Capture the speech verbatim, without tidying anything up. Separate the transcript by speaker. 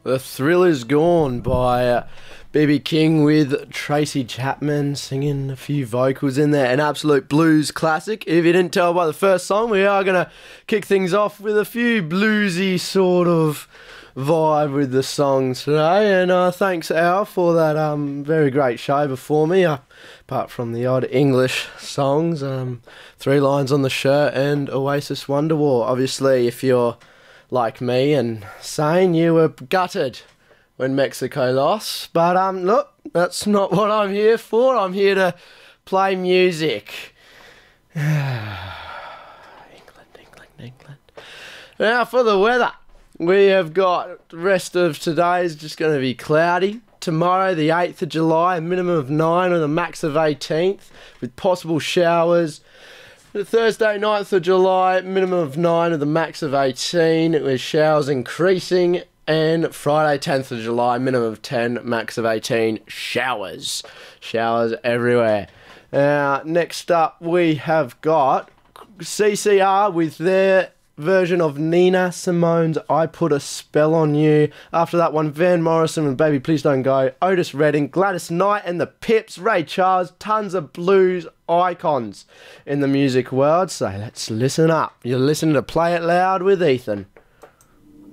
Speaker 1: The Thrill Is Gone by uh, B B King with Tracy Chapman singing a few vocals in there. An absolute blues classic. If you didn't tell by the first song, we are going to kick things off with a few bluesy sort of vibe with the song today. And uh, thanks, Al, for that um, very great show before me. Uh, apart from the odd English songs, um, Three Lines on the Shirt and Oasis Wonderwall. Obviously, if you're like me and saying you were gutted when Mexico lost, but um look, that's not what I'm here for. I'm here to play music. England, England, England. Now for the weather, we have got the rest of today is just going to be cloudy. Tomorrow, the eighth of July, a minimum of nine with a max of eighteenth, with possible showers. Thursday, ninth of July, minimum of nine with a max of eighteen, with showers increasing. And Friday, tenth of July, minimum of ten, max of eighteen, showers. Showers everywhere. Uh, next up, we have got C C R with their version of Nina Simone's I Put a Spell on You. After that one, Van Morrison with Baby Please Don't Go, Otis Redding, Gladys Knight and the Pips, Ray Charles, tons of blues icons in the music world. So let's listen up. You're listening to Play It Loud with Ethan.